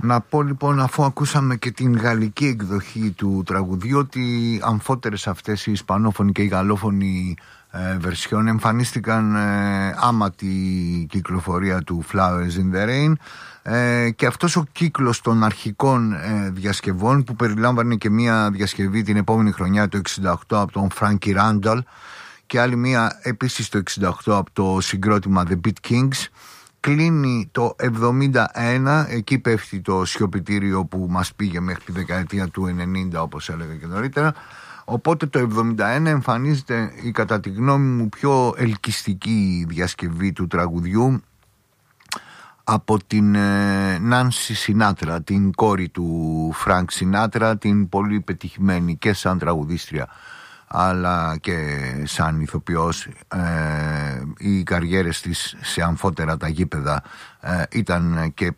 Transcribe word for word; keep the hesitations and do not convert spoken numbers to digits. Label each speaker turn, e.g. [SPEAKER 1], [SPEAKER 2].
[SPEAKER 1] Να πω λοιπόν, αφού ακούσαμε και την γαλλική εκδοχή του τραγουδιού, ότι αμφότερες αυτές οι ισπανόφωνοι και οι γαλλόφωνοι ε, βερσιόν εμφανίστηκαν ε, άμα τη κυκλοφορία του Flowers in the Rain, ε, και αυτός ο κύκλος των αρχικών ε, διασκευών, που περιλάμβανε και μία διασκευή την επόμενη χρονιά το εξήντα οκτώ από τον Frankie Randall και άλλη μία επίσης το εξήντα οκτώ από το συγκρότημα The Beat Kings, κλείνει το εβδομήντα ένα. Εκεί πέφτει το σιωπητήριο που μας πήγε μέχρι τη δεκαετία του ενενήντα, όπως έλεγα και νωρίτερα. Οπότε το εβδομήντα ένα εμφανίζεται η, κατά τη γνώμη μου, πιο ελκυστική διασκευή του τραγουδιού από την Νάνσι Σινάτρα, την κόρη του Φρανκ Σινάτρα, την πολύ πετυχημένη και σαν τραγουδίστρια αλλά και σαν ηθοποιός. Ε, οι καριέρες της σε αμφότερα τα γήπεδα ε, ήταν και